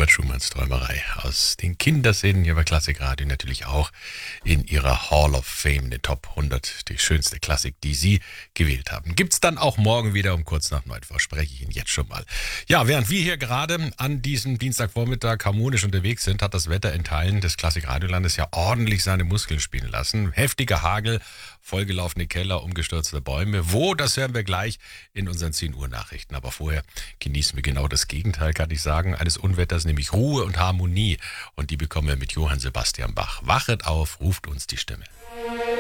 Robert Schumanns Träumerei aus den Kinderszenen hier bei Klassikradio, natürlich auch in ihrer Hall of Fame, den Top 100, die schönste Klassik, die Sie gewählt haben. Gibt's dann auch morgen wieder um kurz nach 9, verspreche ich Ihnen jetzt schon mal. Ja, während wir hier gerade an diesem Dienstagvormittag harmonisch unterwegs sind, hat das Wetter in Teilen des Klassikradiolandes ja ordentlich seine Muskeln spielen lassen. Heftiger Hagel, vollgelaufene Keller, umgestürzte Bäume. Wo, das hören wir gleich in unseren 10 Uhr Nachrichten. Aber vorher genießen wir genau das Gegenteil, kann ich sagen, eines Unwetters, nämlich Ruhe und Harmonie. Und die bekommen wir mit Johann Sebastian Bach. Wachet auf, ruft uns die Stimme.